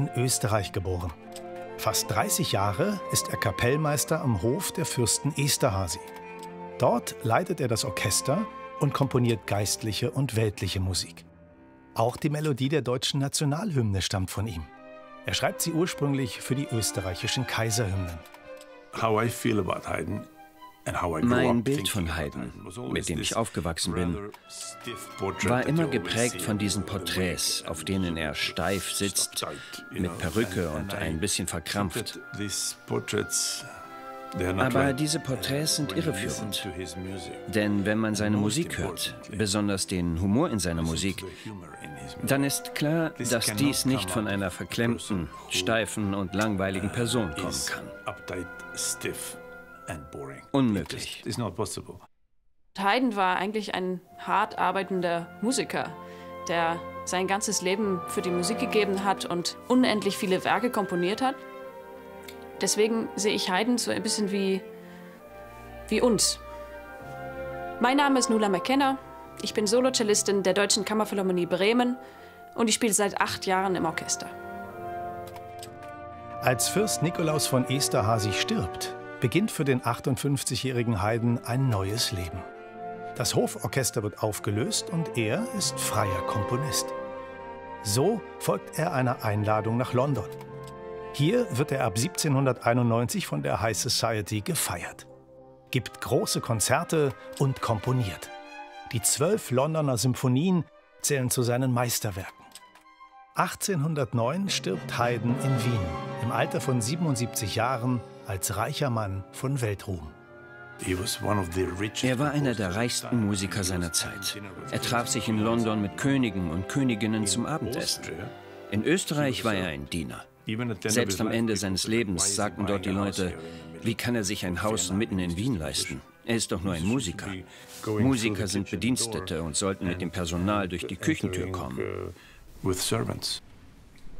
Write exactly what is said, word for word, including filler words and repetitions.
in Österreich geboren. Fast dreißig Jahre ist er Kapellmeister am Hof der Fürsten Esterházy. Dort leitet er das Orchester und komponiert geistliche und weltliche Musik. Auch die Melodie der deutschen Nationalhymne stammt von ihm. Er schreibt sie ursprünglich für die österreichischen Kaiserhymnen. How I feel about Haydn. Mein Bild von Haydn, mit dem ich aufgewachsen bin, war immer geprägt von diesen Porträts, auf denen er steif sitzt, mit Perücke und ein bisschen verkrampft. Aber diese Porträts sind irreführend. Denn wenn man seine Musik hört, besonders den Humor in seiner Musik, dann ist klar, dass dies nicht von einer verklemmten, steifen und langweiligen Person kommen kann. Unmöglich. Haydn war eigentlich ein hart arbeitender Musiker, der sein ganzes Leben für die Musik gegeben hat und unendlich viele Werke komponiert hat. Deswegen sehe ich Haydn so ein bisschen wie, wie uns. Mein Name ist Nuala McKenna, ich bin Solocellistin der Deutschen Kammerphilharmonie Bremen und ich spiele seit acht Jahren im Orchester. Als Fürst Nikolaus von Esterházy stirbt, beginnt für den achtundfünfzigjährigen Haydn ein neues Leben. Das Hoforchester wird aufgelöst und er ist freier Komponist. So folgt er einer Einladung nach London. Hier wird er ab siebzehnhunderteinundneunzig von der High Society gefeiert, gibt große Konzerte und komponiert. Die zwölf Londoner Symphonien zählen zu seinen Meisterwerken. achtzehnhundertneun stirbt Haydn in Wien, im Alter von siebenundsiebzig Jahren, als reicher Mann von Weltruhm. Er war einer der reichsten Musiker seiner Zeit. Er traf sich in London mit Königen und Königinnen zum Abendessen. In Österreich war er ein Diener. Selbst am Ende seines Lebens sagten dort die Leute, wie kann er sich ein Haus mitten in Wien leisten? Er ist doch nur ein Musiker. Musiker sind Bedienstete und sollten mit dem Personal durch die Küchentür kommen. With servants.